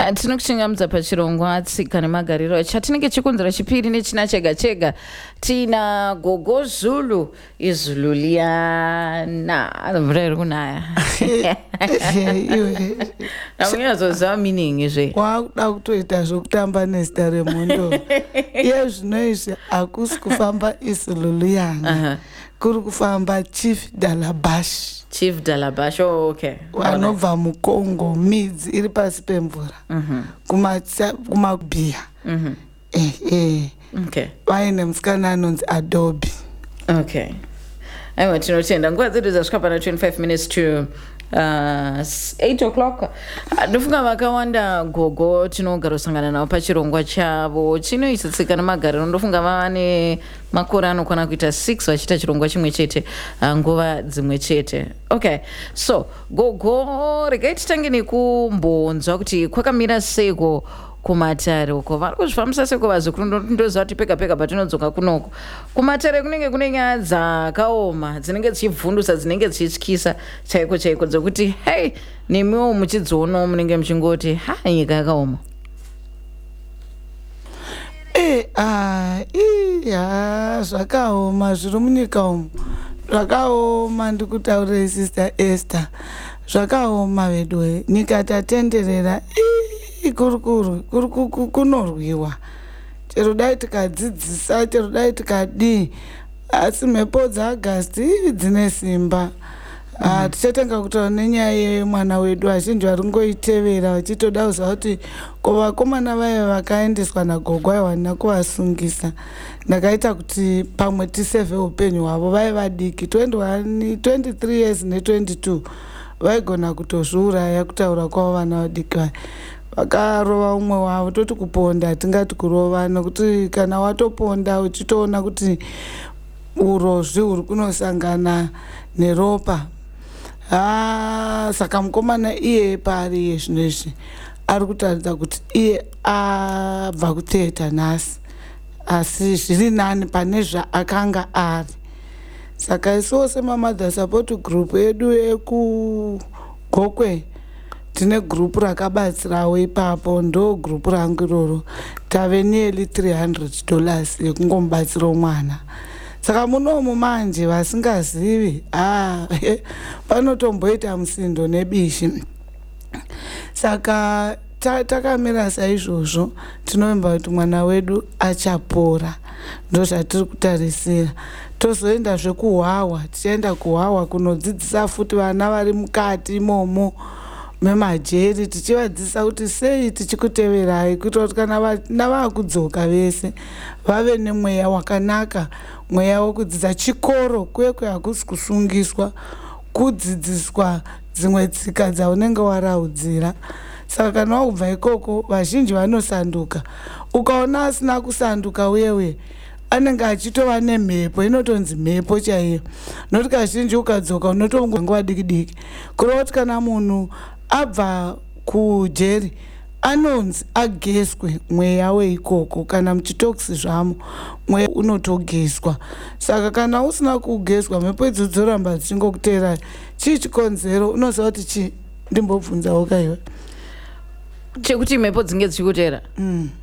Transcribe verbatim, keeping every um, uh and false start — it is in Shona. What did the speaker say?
tinokuchingamidza pachirongwa tsika nemagariro chatinenge chikunzira chipiri nechina chega chega. Tina Gogo Zulu izulu liyana mvura iri kunaya. Amunyazoziva meaning zve wakuda kutoita zvokutamba nezita remundo. Iye zvino izvi hakusi kufamba izulu liyana, kuri kufamba Chief Dalabash. Chief Dalabash, oh, okay. Vanobva mukongo, midzi iri pasi pemvura kumabhiya. Vaine musikana anonzi Adobe. Okay. Aiwa tinotenda nguva dzedu dzasvika pana twenty-five minutes to uh, eight o'clock. Ndofunga vakawanda Gogo tinogara kusangana navo pachirongwa chavo chinoisa tsika nemagariro. Ndofunga vava nemakore anokwana kuita six vachiita chirongwa chimwe chete nguva dzimwe chete. Okay, so Gogo regai titange nekumbonzwa kuti kwakamira seiko kumatare uko vari kuzvifambisa seko vazukuru. Ndoziva kuti pega pega patinodzoka kunoko kumatare kunenge kune nyaya dzakaoma dzinenge dzichibvundusa dzinenge dzichityisa chaiko chaiko dzokuti hei nemiwo muchidzionawo munenge muchingoti ha nyika yakaoma. Eh, ah, iya zvakaoma zviri munyika umu zvakaoma. Ndikutaurire Sister Esther, zvakaoma vedwe. Nyika tatenderera kurukuru kuri kunorwiwa, chero dai tikadzidzisa, chero dai tikadii, asi mhepo dzaAgasti dzine simba. Tichatenga kutaura nenyaya yemwana wedu, vazhinji vari ngoitevera vachitoda kuziva kuti ko vakomana vaye vakaendeswa naGogo aiwana kuvasungisa. Ndakaita kuti pamwe tisevhe upenyu hwavo. Vaye vadiki twenty-one, twenty-three years ne-twenty-two, vaigona kutozviuraya kutaura kwavo vana vadiki vaya. Vakarova umwe wavo, toti kuponda tingati kurova, nokuti kana watoponda uchitoona kuti urozvi huri kunosangana neropa. Ah, saka mukomana iye pari zvino izvi ari kutaridza kuti iye abva kuteta nhasi, asi zviri nani pane zvaakanga ari. Saka isuwo seMamother Support Group yedu yekuGokwe tine group rakabatsirawo ipapo, ndo group rangu iroro. Tave nearly three hundred dollars yekungomubatsira mwana. Saka munomu manje vasingazivi ah panotomboita musindo nebishi. Saka takamira saizvozvo tinovimba kuti mwana wedu achapora, ndo zvatiri kutarisira. Tozoendazve kuHwawa, tichaenda kuHwawa kunodzidzisa futi vana vari mukati imomo memajeri, tichivadzidzisa kuti sei tichikuteverai, kuitira kuti kana navakudzoka vese vave nemweya wakanaka, mweya wokudzidza chikoro kwekwe, hakusi kusungiswa, kudzidziswa dzimwe tsika dzaunenge waraudzira. Saka kana wakubva ikoko vazhinji vanosanduka. Ukaona asina kusanduka wewe anenge achitova nemhepo, inotonzi mhepo chaiyo. Noti kazhinji ukadzoka unotonga nguva diki diki. Kureva kuti kana munhu abva kujeri anonzi ageswe mweya weikoko, kana muchitoksi zvamo mweya unotogeswa. Saka kana usina kugeswa mhepo idzi dzoramba dzichingokuteera. Chii chikonzero? Unoziva kuti chi? Ndimbobvunzawo kaiwe. Chekuti mhepo dzinge dzichikuteera. Mm.